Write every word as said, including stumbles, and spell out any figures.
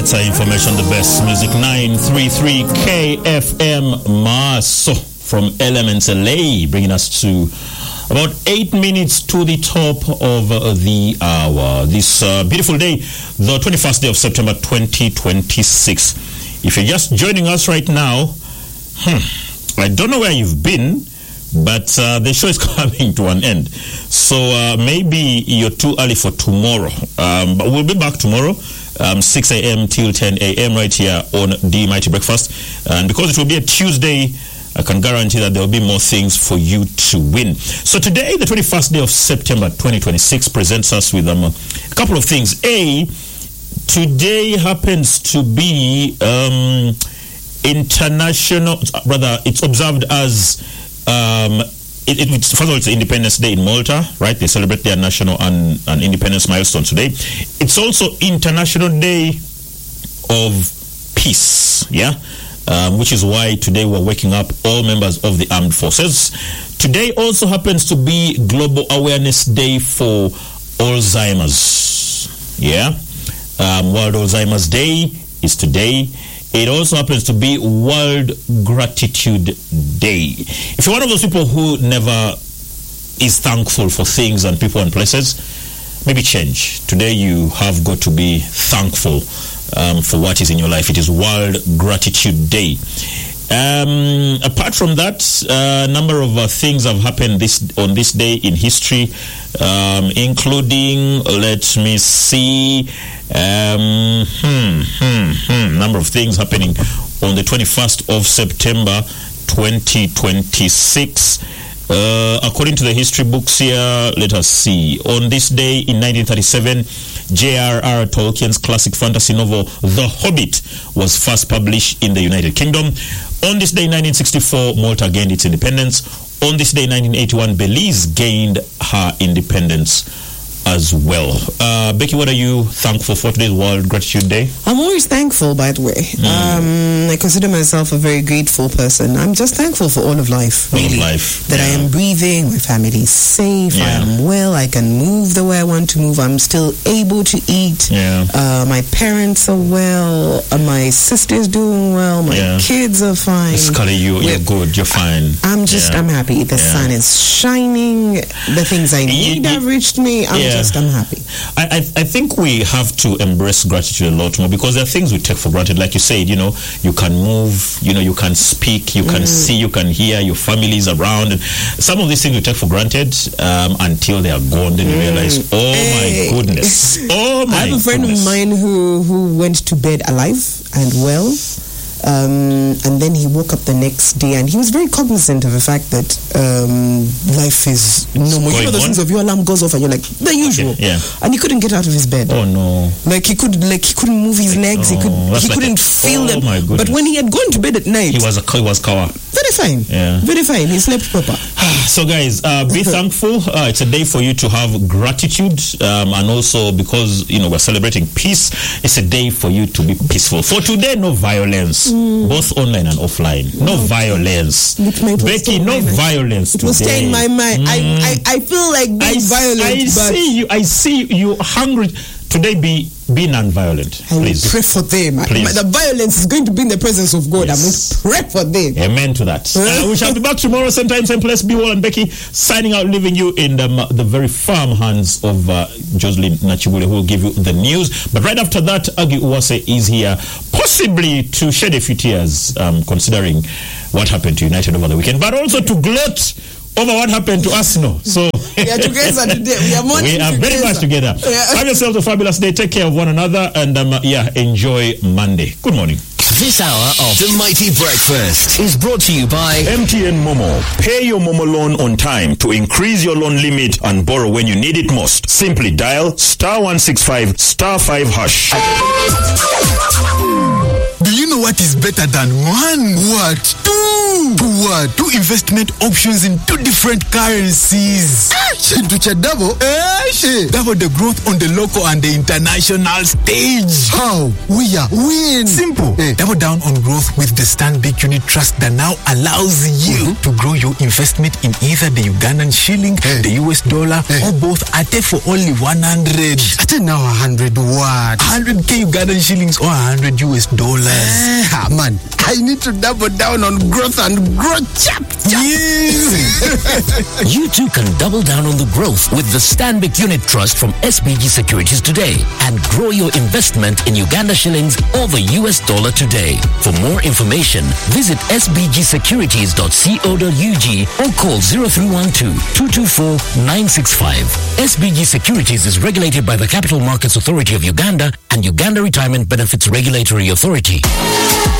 better information, the best music. nine thirty-three K F M Maso from Elements L A, bringing us to about eight minutes to the top of uh, the hour. This uh, beautiful day, the twenty-first day of September twenty twenty-six. If you're just joining us right now, hmm, I don't know where you've been, but uh, the show is coming to an end. So uh, maybe you're too early for tomorrow. Um, but we'll be back tomorrow, um, six a.m. till ten a.m. right here on the Mighty Breakfast. And because it will be a Tuesday, I can guarantee that there will be more things for you to win. So today, the twenty-first day of September twenty twenty-six, presents us with um, a couple of things. A, today happens to be um, international, rather, it's observed as, um, it, it, it's, first of all, it's Independence Day in Malta, right? They celebrate their national and, and independence milestone today. It's also International Day of Peace, yeah? Um, which is why today we're waking up all members of the armed forces. Today also happens to be Global Awareness Day for Alzheimer's. Yeah? Um, World Alzheimer's Day is today. It also happens to be World Gratitude Day. If you're one of those people who never is thankful for things and people and places, maybe change. Today you have got to be thankful Um, for what is in your life. It is World Gratitude Day. Um, apart from that, a uh, number of uh, things have happened this on this day in history, um, including, let me see, um, hmm, hmm, hmm, number of things happening on the twenty-first of September twenty twenty-six. Uh, according to the history books here, let us see. On this day in nineteen thirty-seven, J R R Tolkien's classic fantasy novel The Hobbit was first published in the United Kingdom. On this day in nineteen sixty-four, Malta gained its independence. On this day in nineteen eighty-one, Belize gained her independence as well. Uh, Becky, what are you thankful for today's World Gratitude Day? I'm always thankful, by the way. Mm. Um, I consider myself a very grateful person. I'm just thankful for all of life, all really. Of life. That yeah. I am breathing, my family is safe, yeah. I am well, I can move the way I want to move, I'm still able to eat. Yeah. Uh, my parents are well, uh, my sister's doing well, my yeah. kids are fine. Scully, you, you're We're, good, you're fine. I'm just, yeah. I'm happy. The yeah. sun is shining, the things I need have reached me. I'm yeah. Just, I'm happy. I, I I think we have to embrace gratitude a lot more, because there are things we take for granted. Like you said, you know, you can move, you know, you can speak, you can mm. see, you can hear, your family is around. And some of these things we take for granted um, until they are gone. Then you mm. realize, oh hey. my goodness, oh my. I have a friend goodness. of mine who who went to bed alive and well. Um, and then he woke up the next day, and he was very cognizant of the fact that um, life is normal. You know those things of your alarm goes off and you're like the usual, okay, yeah. and he couldn't get out of his bed. Oh no! Like he could, like he couldn't move his legs. Oh, he could, he like couldn't a, feel oh, them. My goodness. But when he had gone to bed at night, he was a he was cover. Very fine. Yeah. Very fine. He slept proper. So guys, uh, be thankful. Uh, it's a day for you to have gratitude, um, and also because you know we're celebrating peace, it's a day for you to be peaceful. For today, no violence, mm. both online and offline. No mm. violence. Becky, no violence. It will today. stay in my mind. Mm. I, I I feel like being I, violent. I but see you. I see you hungry. Today, be be non-violent. I will please pray for them. Please. The violence is going to be in the presence of God. Yes. I'm going to pray for them. Amen to that. uh, we shall be back tomorrow, same time, same place. Be well and Becky signing out, leaving you in the, the very firm hands of uh, Jocelyn Nachibule, who will give you the news. But right after that, Agi Uwase is here, possibly to shed a few tears, um, considering what happened to United over the weekend, but also to gloat over what happened to Arsenal. So we are together today. We are, we are very much together. Yeah. Have yourselves a fabulous day. Take care of one another, and um, yeah, enjoy Monday. Good morning. This hour of The Mighty Breakfast is brought to you by M T N Momo. Pay your Momo loan on time to increase your loan limit and borrow when you need it most. Simply dial star one six five star five hash. The you know what is better than one? What? Two! Two what? Two investment options in two different currencies. Into cha double? Eh, double the growth on the local and the international stage. How? We are win. Simple. Eh. Double down on growth with the Stanbic Unit Trust that now allows you mm-hmm. to grow your investment in either the Ugandan shilling, eh. the U S dollar, eh. or both at for only one hundred. At now one hundred what? one hundred K Ugandan shillings or one hundred U S dollars. Eh, ah, man, I need to double down on growth and grow chap. Yes. You too can double down on the growth with the Stanbic Unit Trust from S B G Securities today and grow your investment in Uganda shillings or the U S dollar today. For more information, visit s b g securities dot co dot u g or call zero three one two, two two four, nine six five. S B G Securities is regulated by the Capital Markets Authority of Uganda and Uganda Retirement Benefits Regulatory Authority.